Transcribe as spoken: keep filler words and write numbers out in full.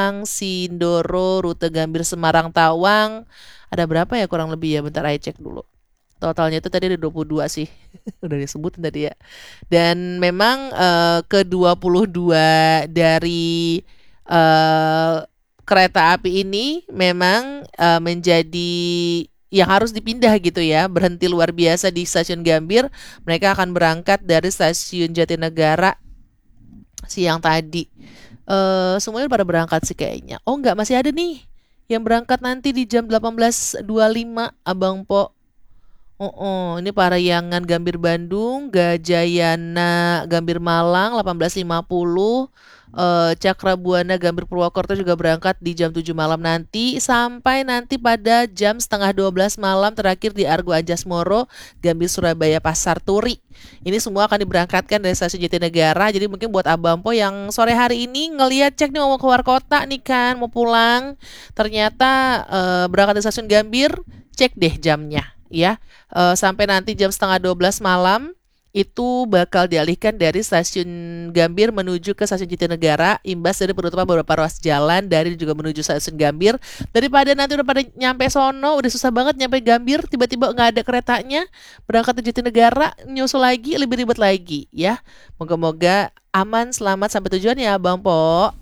Sindoro, rute Gambir Semarang Tawang. Ada berapa ya kurang lebih ya? Bentar saya cek dulu. Totalnya itu tadi ada dua puluh dua sih. Udah disebutin tadi ya. Dan memang eh, ke dua puluh dua dari eh, kereta api ini memang eh, menjadi yang harus dipindah gitu ya, berhenti luar biasa di stasiun Gambir. Mereka akan berangkat dari stasiun Jatinegara siang tadi. Eh semuanya pada berangkat sih kayaknya. Oh enggak, masih ada nih yang berangkat nanti di jam delapan belas dua puluh lima, Abang Po. Oh, oh, ini Parahyangan Gambir Bandung, Gajayana Gambir Malang delapan belas lima puluh, eh, Cakrabuana Gambir Purwokerto juga berangkat di jam tujuh malam nanti sampai nanti pada jam setengah dua belas malam terakhir di Argo Anjasmoro Gambir Surabaya Pasar Turi. Ini semua akan diberangkatkan dari stasiun Jatinegara. Jadi mungkin buat Abang Po yang sore hari ini ngelihat cek nih mau keluar kota nih kan, mau pulang, ternyata eh, berangkat dari stasiun Gambir, cek deh jamnya ya. Eh, sampai nanti jam setengah dua belas malam itu bakal dialihkan dari stasiun Gambir menuju ke stasiun Jatinegara, imbas dari penutupan beberapa ruas jalan dari juga menuju stasiun Gambir. Daripada nanti udah pada nyampe sono udah susah banget nyampe Gambir, tiba-tiba nggak ada keretanya, berangkat ke Jatinegara nyusul lagi lebih ribet lagi ya. Moga-moga aman selamat sampai tujuan ya Bang Po.